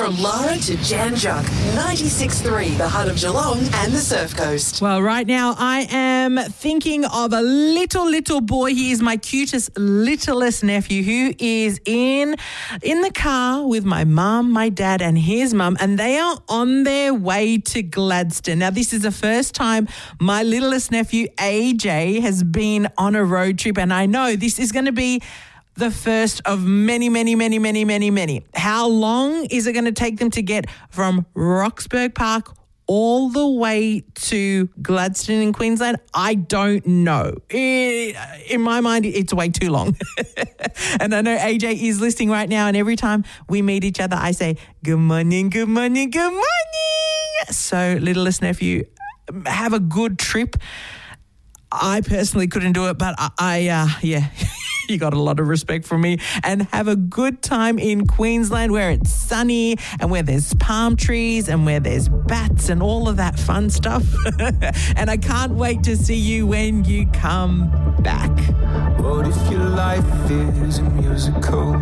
From Lara to Jan Juck, 96.3, the heart of Geelong and the Surf Coast. Well, right now I am thinking of a little boy. He is my cutest, littlest nephew who is in the car with my mum, my dad and his mum, and they are on their way to Gladstone. Now, this is the first time my littlest nephew, AJ, has been on a road trip, and I know this is going to be the first of many. How long is it going to take them to get from Roxburgh Park all the way to Gladstone in Queensland? I don't know. In my mind, it's way too long. And I know AJ is listening right now, and every time we meet each other, I say, good morning. So, littlest nephew, have a good trip. I personally couldn't do it, but you got a lot of respect from me, and have a good time in Queensland where it's sunny and where there's palm trees and where there's bats and all of that fun stuff. And I can't wait to see you when you come back. What if your life is a musical?